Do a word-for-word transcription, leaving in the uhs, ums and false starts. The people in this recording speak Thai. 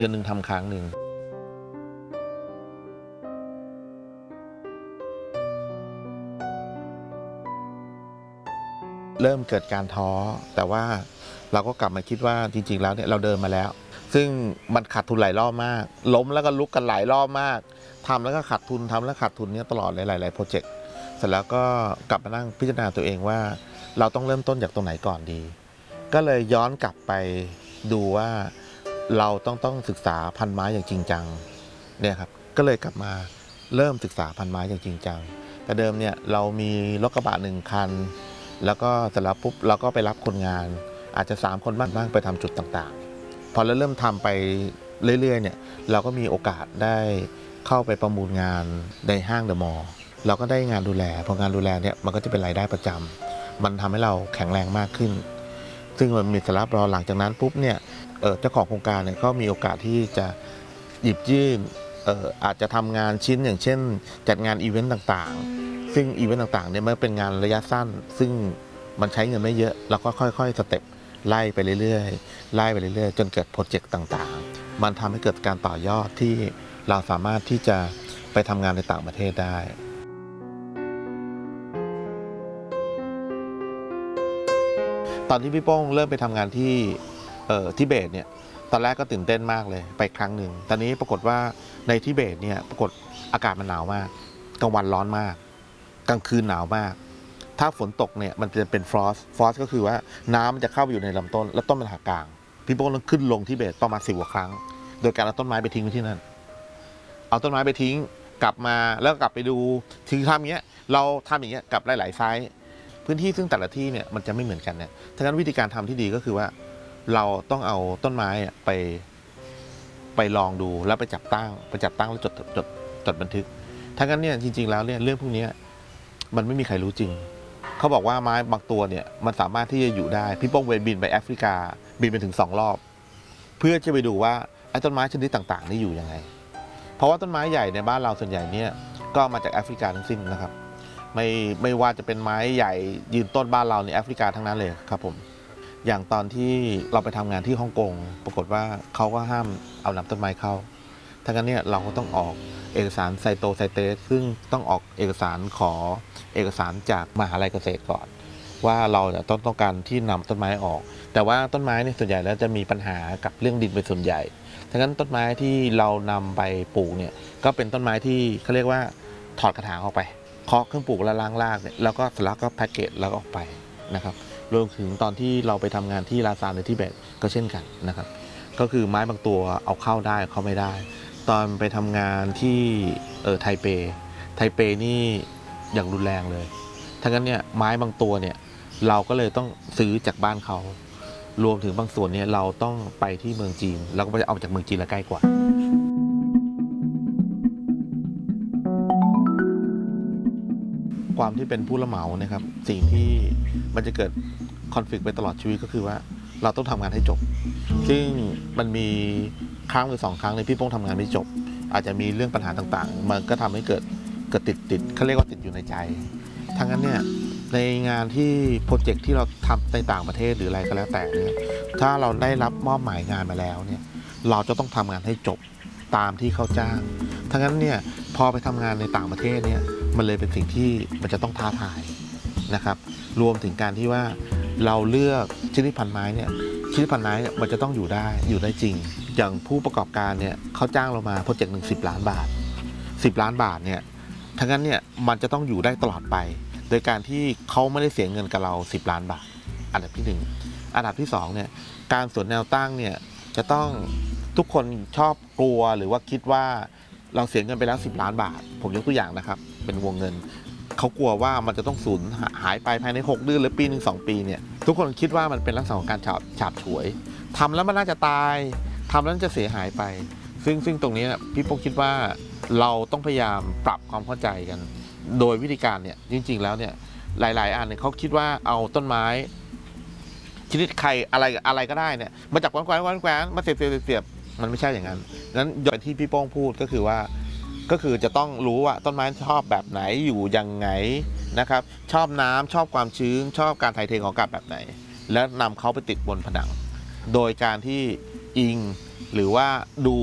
เดือนหนึ่งทำครั้งหนึ่งเริ่มเกิดการท้อแต่ว่าเราก็กลับมาคิดว่าจริงๆแล้วเนี่ยเราเดินมาแล้วซึ่งมันขาดทุนหลายรอบมากล้มแล้วก็ลุกกันหลายรอบมากทำแล้วก็ขาดทุนทำแล้วขาดทุนเนี่ยตลอดหลายๆโปรเจกต์เสร็จแล้วก็กลับมานั่งพิจารณาตัวเองว่าเราต้องเริ่มต้นจากตรงไหนก่อนดีก็เลยย้อนกลับไปดูว่าเราต้องต้องศึกษาพันไม้อย่างจริงจังเนี่ยครับก็เลยกลับมาเริ่มศึกษาพันไม้อย่างจริงจังแต่เดิมเนี่ยเรามีรถกระบะหนึ่งคันแล้วก็เสร็จแล้วปุ๊บเราก็ไปรับคนงานอาจจะสามคนบ้างไปทำจุดต่างๆพอเราเริ่มทำไปเรื่อยๆเนี่ยเราก็มีโอกาสได้เข้าไปประมูลงานในห้างเดอะมอลล์เราก็ได้งานดูแลพองานดูแลเนี่ยมันก็จะเป็นรายได้ประจำมันทำให้เราแข็งแรงมากขึ้นซึ่งมันมีสาระรอหลังจากนั้นปุ๊บเนี่ยเจ้าของโครงการเนี่ยก็มีโอกาสที่จะหยิบยื่นอาจจะทำงานชิ้นอย่างเช่นจัดงานอีเวนต์ต่างๆซึ่งอีเวนต์ต่างๆเนี่ยมันเป็นงานระยะสั้นซึ่งมันใช้เงินไม่เยอะเราก็ค่อยๆสเต็ปไล่ไปเรื่อยๆไล่ไปเรื่อยๆจนเกิดโปรเจกต์ต่างๆมันทำให้เกิดการต่อยอดที่เราสามารถที่จะไปทำงานในต่างประเทศได้ตอนที่พี่โป้งเริ่มไปทำงานที่ทิเบตเนี่ยตอนแรกก็ตื่นเต้นมากเลยไปครั้งหนึ่งตอนนี้ปรากฏว่าในทิเบตเนี่ยปรากฏอากาศมันหนาวมากกลางวันร้อนมากกลางคืนหนาวมากถ้าฝนตกเนี่ยมันจะเป็นฟรอสฟรอสก็คือว่าน้ำมันจะเข้าไปอยู่ในลำต้นแล้วต้นมันหักกลางพี่โป้งต้องขึ้นลงทิเบตประมาณสิบกว่าครั้งโดยการเอาต้นไม้ไปทิ้งไว้ที่นั่นเอาต้นไม้ไปทิ้งกลับมาแล้วกลับไปดูถึงทำอย่างเงี้ยเราทำอย่างเงี้ยกับหลายๆไซส์พื้นที่ซึ่งแต่ละที่เนี่ยมันจะไม่เหมือนกันเนี่ยทั้งนั้นวิธีการทำที่ดีก็คือว่าเราต้องเอาต้นไม้ไปไปลองดูแล้วไปจับตั้งไปจับตั้งแล้วจดจดจดบันทึกทั้งนั้นเนี่ยจริงๆแล้วเนี่ยเรื่องพวกนี้มันไม่มีใครรู้จริงเขาบอกว่าไม้บางตัวเนี่ยมันสามารถที่จะอยู่ได้พี่โป้งเวบินไปแอฟริกาบินไปถึงสองรอบเพื่อจะไปดูว่าไอ้ต้นไม้ชนิดต่างๆนี่อยู่ยังไงเพราะว่าต้นไม้ใหญ่ในบ้านเราส่วนใหญ่เนี่ยก็มาจากแอฟริกาทั้งสิ้นนะครับไม่ไม่ว่าจะเป็นไม้ใหญ่ยืนต้นบ้านเราในแอฟริกาทั้งนั้นเลยครับผมอย่างตอนที่เราไปทำงานที่ฮ่องกงปรากฏว่าเขาก็ห้ามเอานำต้นไม้เข้าทั้งนั้นเนี่ยเราก็ต้องออกเอกสารไซโตไซเตสซึ่งต้องออกเอกสารขอเอกสารจากมหาลัยเกษตรก่อนว่าเราจะต้องต้องการที่นำต้นไม้ออกแต่ว่าต้นไม้เนี่ยส่วนใหญ่แล้วจะมีปัญหากับเรื่องดินเป็นส่วนใหญ่ทั้งนั้นต้นไม้ที่เรานำไปปลูกเนี่ยก็เป็นต้นไม้ที่เขาเรียกว่าถอดกระถางออกไปเคาะเครื่องปลูกแล้วล้างรากเนี่ยแล้วก็สลักก็แพ็กเกจแล้วก็ออกไปนะครับรวมถึงตอนที่เราไปทำงานที่ลาซานในทิเบตก็เช่นกันนะครับก็คือไม้บางตัวเอาเข้าได้เข้าไม่ได้ตอนไปทำงานที่เออไทเปไทเปนี่อย่างรุนแรงเลยทั้งนั้นเนี่ยไม้บางตัวเนี่ยเราก็เลยต้องซื้อจากบ้านเขารวมถึงบางส่วนเนี่ยเราต้องไปที่เมืองจีนเราก็ไปเอาจากเมืองจีนแล้วใกล้กว่าความที่เป็นผู้รับเหมานะครับสิ่งที่มันจะเกิดคอนฟลิกต์ไปตลอดชีวิตก็คือว่าเราต้องทำงานให้จบซึ่งมันมีครั้งหรือสองครั้งในพี่โป้งทำงานไม่จบอาจจะมีเรื่องปัญหาต่างๆมันก็ทำให้เกิดเกิดติดติดเขาเรียกว่าติดอยู่ในใจทั้งนั้นเนี่ยในงานที่โปรเจกต์ที่เราทำในต่างประเทศหรืออะไรก็แล้วแต่เนี่ยถ้าเราได้รับมอบหมายงานมาแล้วเนี่ยเราจะต้องทำงานให้จบตามที่เขาจ้างทั้งนั้นเนี่ยพอไปทำงานในต่างประเทศเนี่ยมันเลยเป็นสิ่งที่มันจะต้องท้าทายนะครับรวมถึงการที่ว่าเราเลือกชนิดพันไม้เนี่ยชนิดพันไม้เนี่ยมันจะต้องอยู่ได้อยู่ได้จริงอย่างผู้ประกอบการเนี่ยเขาจ้างเรามาโปรเจกต์หนึ่งสิบล้านบาทสิบล้านบาทเนี่ยทั้งนั้นเนี่ยมันจะต้องอยู่ได้ตลอดไปโดยการที่เขาไม่ได้เสียเงินกับเราสิบล้านบาทอันดับที่หนึ่งอันดับที่สองเนี่ยการสวนแนวตั้งเนี่ยจะต้องทุกคนชอบกลัวหรือว่าคิดว่าเราเสียเงินไปแล้วสิบล้านบาทผมยกตัวอย่างนะครับเป็นวงเงินเขากลัวว่ามันจะต้องสูญหายไปภายในหกเดือนหรือปีหนึ่งสองปีเนี่ยทุกคนคิดว่ามันเป็นลักษณะของการฉาบฉาบฉวยทำแล้วมันน่าจะตายทำแล้วจะเสียหายไปซึ่งซึ่งตรงนี้พี่โป๊กคิดว่าเราต้องพยายามปรับความเข้าใจกันโดยวิธีการเนี่ยจริงๆแล้วเนี่ยหลายๆอันเนี่ยเขาคิดว่าเอาต้นไม้ชนิดใครอะไรอะไรก็ได้เนี่ยมาจากแขวนแขวนแขวนมาเสียบเสียบเสียบมันไม่ใช่อย่างนั้นงั้นอย่างที่พี่โป้งพูดก็คือว่าก็คือจะต้องรู้ว่าต้นไม้ชอบแบบไหนอยู่ยังไงนะครับชอบน้ำชอบความชื้นชอบการถ่ายเทของอากาศแบบไหนแล้วนำเขาไปติดบนผนังโดยการที่อิงหรือว่าดู